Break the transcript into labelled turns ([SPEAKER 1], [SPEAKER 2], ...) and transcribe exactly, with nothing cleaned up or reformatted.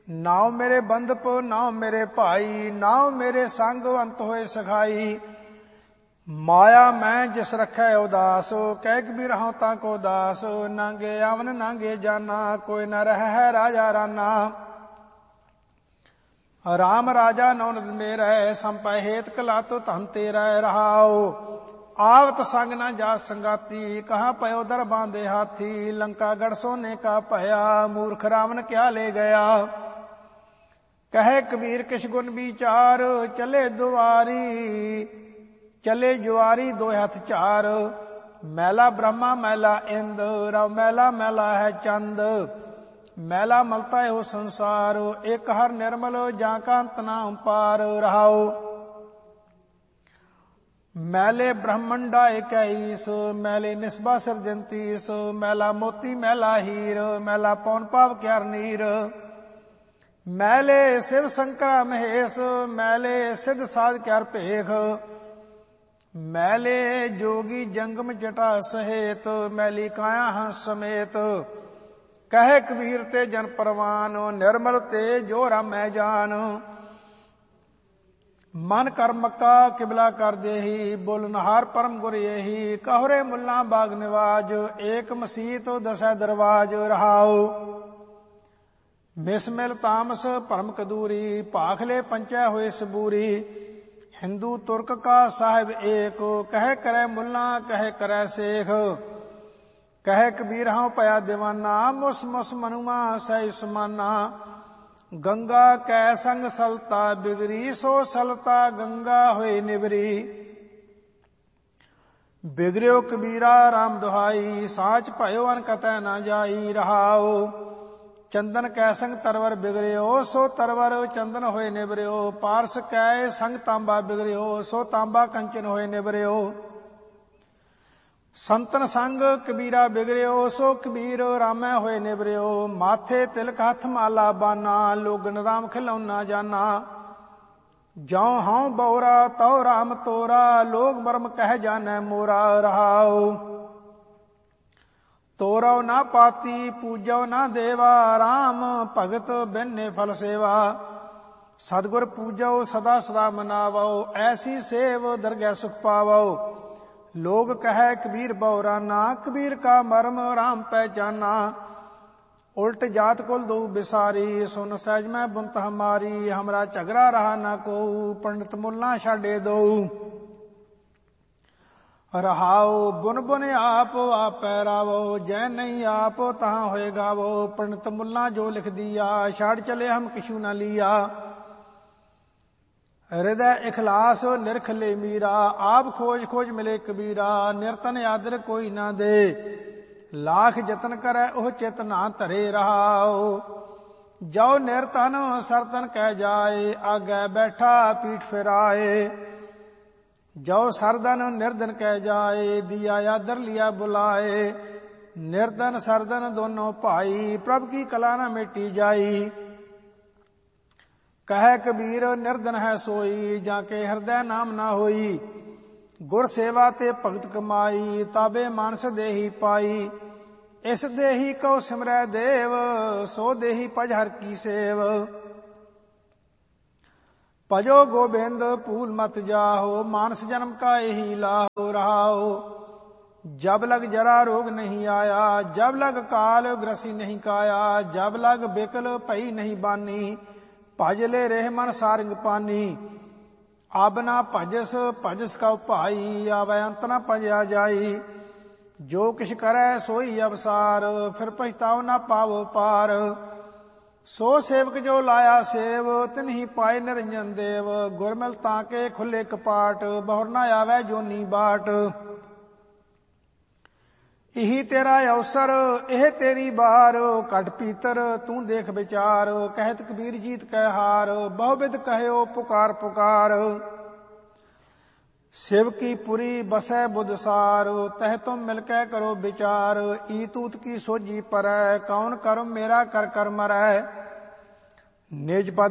[SPEAKER 1] ਨਾਉ ਮੇਰੇ ਬੰਧਪ ਨਾਉ ਮੇਰੇ ਭਾਈ, ਨਾਉ ਮੇਰੇ ਸੰਗ ਅੰਤ ਹੋਏ ਸਖਾਈ। ਮਾਇਆ ਮੈਂ ਜਿਸ ਰੱਖੈ ਉਦਾਸ, ਕਹਿ ਕਬੀਰ ਹਉ ਤਾਂ ਕੋ ਦਾਸ। ਨਾਂਗੇ ਆਵਨ ਨਾਂਗੇ ਜਾਨਾ, ਕੋਈ ਨ ਰਹਿ ਰਾਜਾ ਰਾਨਾ। ਰਾਮ ਰਾਜਾ ਨੌਨਦ ਮੇਰੈ, ਸੰਪੈ ਹੇਤ ਕਲਾਤੁ ਧਨ ਤੇਰੈ। ਰਹਾਉ आवत संग न जा संगाती, कहाँ पयो दर बांधे हाथी। लंका गढ़ सोने का पया, मूर्ख रावण क्या ले गया। कहे कबीर किश गुण विचार, चले दुआरी चले जुआरी दो हथ चार। मैला ब्रह्मा मैला इंद, रव मैला मैला है चंद। मैला मलता हो संसार, एक हर निर्मल जाका अंत ना पार। रहाओ मैले ब्रह्मंडा इक्कीस, मैले निस्बा सिरजंतीस। मैला मोती मैला हीर, मैला पौन पाव क्यार नीर। मैले शिव शंकरा महेश, मैले सिद्ध साध क्यार भेख। मैले जोगी जंगम जटा सहेत, मैली काया हंस समेत। कहे कबीर ते जन परवान, निर्मल ते जो रामै जान। मन कर मक्का किबला कर देही, बोलनहार परम गुर यही। कहुरे मुल्ला बाग निवाज, एक मसीत दसै दरवाज। रहाओ मिसमिल तामस परम कदूरी, पाखले पंचै होए सबूरी। हिंदू तुर्क का साहिब एक, कहे करे मुल्ला कहे करे शेख। कहे कबीर हूँ पया दीवाना, मुस मुस मनुमा सही समाना। गंगा कै संग सलता बिगरी, सो सलता गंगा होए निबरी। बिगड़ियो कबीरा राम दुहाई, साच भयो अन कतै न जाई। रहाओ चंदन कै संग तरवर बिगड़ियो, सो तरवर चंदन होए निबरियो। पारस कै संग तांबा बिगड़ियो, सो तांबा कंचन होए निबरियो। संतन संग कबीरा बिगड़ियो, सो कबीर रामै होए निबरियो। माथे तिलक हथ माला बाना, लोगन राम खिलौना जाना। जौ हूँ बौरा तौ राम तोरा, लोग बरम कह जानै मोरा। रहाओ तोरो ना पाती पूजो ना देवा, राम भगत बिन्ने फल सेवा। सतगुर पूजो सदा सदा मनावो, ऐसी सेव दरगह सुख पावो। लोग कहे कबीर बौराना, कबीर का मर्म राम पहचाना। उल्ट जात कुल दो बिसारी, सुन सहज मैं बुनत हमारी। हमरा झगड़ा रहा न को, पंडित मुल्ला छाड़े दो। रहाओ बुन बुन आप आप पैरावो, जै नहीं आप तहाँ होए गावो। पंडित मुल्ला जो लिख दिया, छाड़ चले हम किशु न लिया। हृदय इखलास निरख ले मीरा, आप खोज खोज मिले कबीरा। निरतन आदर कोई ना दे, लाख जतन करे ओह चित ना धरे। रहाओ जो निरतन सरतन कह जाए, आगे बैठा पीठ फिराए। जो सरदन निर्दन कह जाए, दिया आदर लिया बुलाए। निर्दन सरदन दोनों भाई, प्रभ की कला न मिटी जाई। कहे कबीर निर्धन है सोई, जाके हृदय नाम ना होई। गुर सेवा ते भगत कमाई, ताबे मानस देही पाई। इस देही को सिमरै देव, सो देही पज हर की सेव। भजो गोबिंद भूल मत जाहो, मानस जन्म का यही लाहो। रहाओ जब लग जरा रोग नहीं आया, जब लग काल ग्रसी नहीं काया। जब लग बिकल भई नहीं बानी, भज ले रेह मन सारंग पानी। अब ना भजस भजस का भाई, आवे अंत ना भजया जाई। जो किछ करे सोई अवसार, फिर पछताओ ना पावो पार। सो सेवक जो लाया सेव, तिन्ही पाए निरंजन देव। गुरमिल ताके खुले कपाट, बहुर ना आवे जोनी बाट। यही तेरा अवसर एह तेरी बार, कट पीतर तू देख विचार। कहत कबीर जीत कह हार, बहुविध कहयो पुकार पुकार। शिव की पुरी बसै बुधसार, तह तुम मिलकै करो विचार। ई तूत की सोजी परै, कौन कर मेरा कर कर मरै। निज पद